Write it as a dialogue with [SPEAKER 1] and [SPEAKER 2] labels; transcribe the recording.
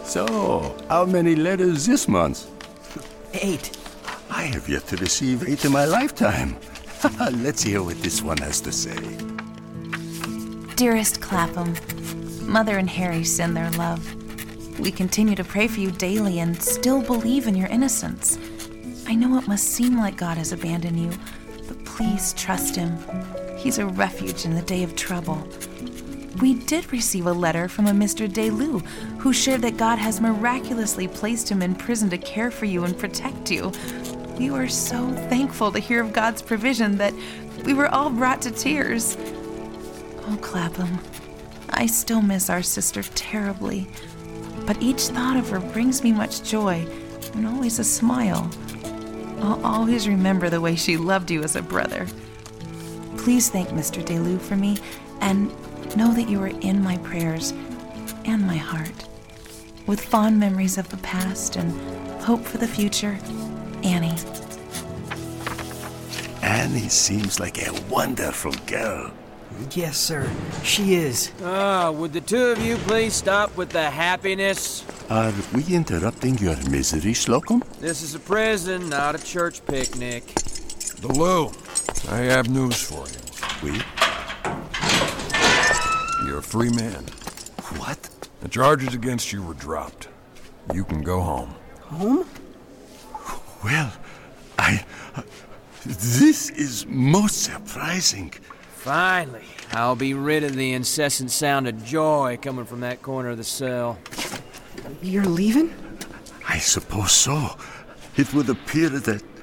[SPEAKER 1] So, how many letters this month?
[SPEAKER 2] 8.
[SPEAKER 1] I have yet to receive 8 in my lifetime. Let's hear what this one has to say.
[SPEAKER 3] Dearest Clapham, Mother and Harry send their love. We continue to pray for you daily and still believe in your innocence. I know it must seem like God has abandoned you, but please trust him. He's a refuge in the day of trouble. We did receive a letter from a Mr. DeLu, who shared that God has miraculously placed him in prison to care for you and protect you. We were so thankful to hear of God's provision that we were all brought to tears. Oh, Clapham, I still miss our sister terribly, but each thought of her brings me much joy and always a smile. I'll always remember the way she loved you as a brother. Please thank Mr. DeLu for me, and know that you are in my prayers and my heart. With fond memories of the past and hope for the future, Annie.
[SPEAKER 1] Annie seems like a wonderful girl.
[SPEAKER 2] Yes, sir. She is.
[SPEAKER 4] Would the two of you please stop with the happiness?
[SPEAKER 1] Are we interrupting your misery, Slocum?
[SPEAKER 4] This is a prison, not a church picnic.
[SPEAKER 5] DeLu, I have news for you.
[SPEAKER 1] We?
[SPEAKER 5] You're a free man.
[SPEAKER 1] What?
[SPEAKER 5] The charges against you were dropped. You can go home.
[SPEAKER 2] Home?
[SPEAKER 1] Well, this is most surprising.
[SPEAKER 4] Finally, I'll be rid of the incessant sound of joy coming from that corner of the cell.
[SPEAKER 2] You're leaving?
[SPEAKER 1] I suppose so. It would appear that